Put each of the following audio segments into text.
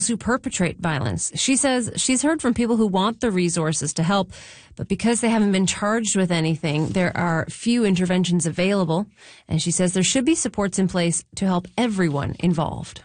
who perpetrate violence. She says she's heard from people who want the resources to help, but because they haven't been charged with anything, there are few interventions available. And she says there should be supports in place to help everyone involved.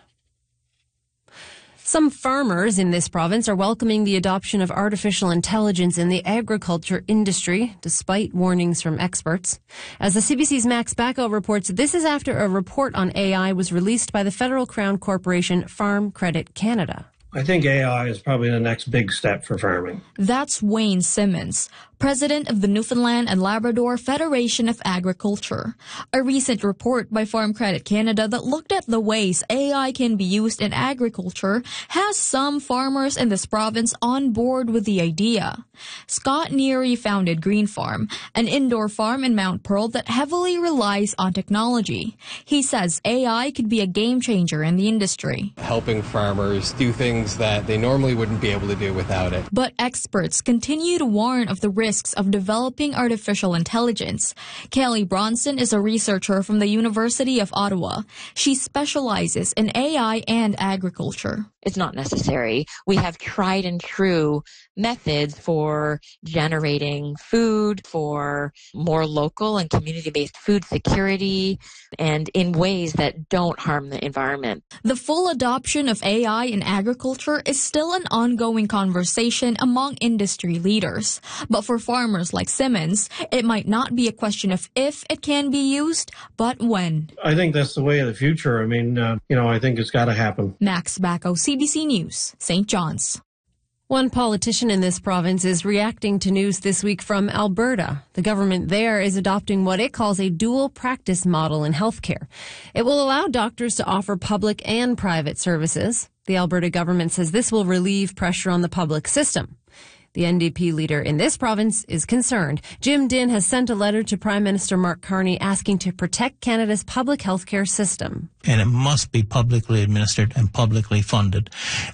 Some farmers in this province are welcoming the adoption of artificial intelligence in the agriculture industry, despite warnings from experts. As the CBC's Max Bacco reports, this is after a report on AI was released by the Federal Crown Corporation Farm Credit Canada. I think AI is probably the next big step for farming. That's Wayne Simmons, president of the Newfoundland and Labrador Federation of Agriculture. A recent report by Farm Credit Canada that looked at the ways AI can be used in agriculture has some farmers in this province on board with the idea. Scott Neary founded Green Farm, an indoor farm in Mount Pearl that heavily relies on technology. He says AI could be a game changer in the industry. Helping farmers do things that they normally wouldn't be able to do without it. But experts continue to warn of the risks of developing artificial intelligence. Kelly Bronson is a researcher from the University of Ottawa. She specializes in AI and agriculture. It's not necessary. We have tried and true methods for generating food, for more local and community-based food security, and in ways that don't harm the environment. The full adoption of AI in agriculture is still an ongoing conversation among industry leaders. But for farmers like Simmons, it might not be a question of if it can be used, but when. I think that's the way of the future. I mean, I think it's got to happen. Max Bacco, CBC News, St. John's. One politician in this province is reacting to news this week from Alberta. The government there is adopting what it calls a dual practice model in healthcare. It will allow doctors to offer public and private services. The Alberta government says this will relieve pressure on the public system. The NDP leader in this province is concerned. Jim Dinn has sent a letter to Prime Minister Mark Carney asking to protect Canada's public healthcare system. And it must be publicly administered and publicly funded.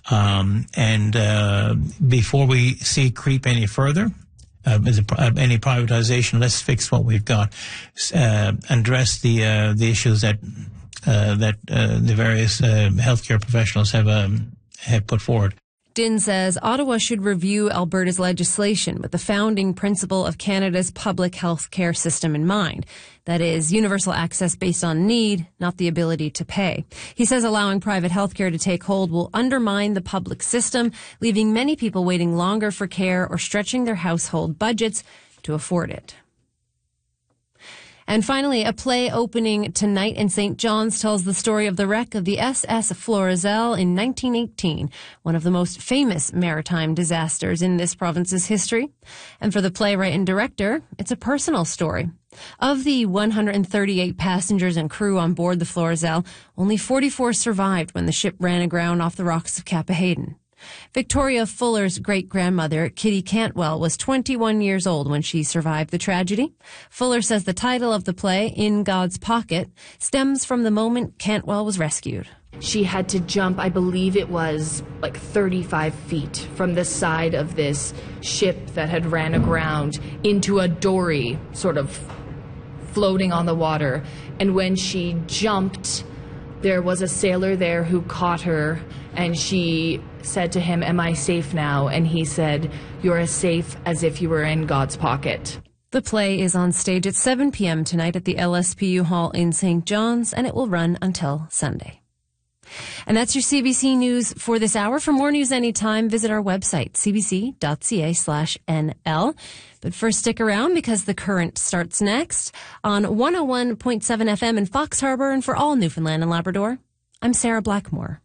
Before we see creep any further, any privatization, let's fix what we've got. Address the issues that the various healthcare professionals have put forward. Dinn says Ottawa should review Alberta's legislation with the founding principle of Canada's public health care system in mind. That is, universal access based on need, not the ability to pay. He says allowing private health care to take hold will undermine the public system, leaving many people waiting longer for care or stretching their household budgets to afford it. And finally, a play opening tonight in St. John's tells the story of the wreck of the SS Florizel in 1918, one of the most famous maritime disasters in this province's history. And for the playwright and director, it's a personal story. Of the 138 passengers and crew on board the Florizel, only 44 survived when the ship ran aground off the rocks of Cappahayden. Victoria Fuller's great-grandmother, Kitty Cantwell, was 21 years old when she survived the tragedy. Fuller says the title of the play, In God's Pocket, stems from the moment Cantwell was rescued. She had to jump, I believe it was like 35 feet from the side of this ship that had ran aground into a dory, sort of floating on the water. And when she jumped, there was a sailor there who caught her, and she said to him, "Am I safe now?" And he said, "You're as safe as if you were in God's pocket." The play is on stage at 7 p.m. tonight at the LSPU Hall in St. John's, and it will run until Sunday. And that's your CBC News for this hour. For more news anytime, visit our website, cbc.ca/NL. But first, stick around because The Current starts next on 101.7 FM in Fox Harbour. And for all Newfoundland and Labrador, I'm Sarah Blackmore.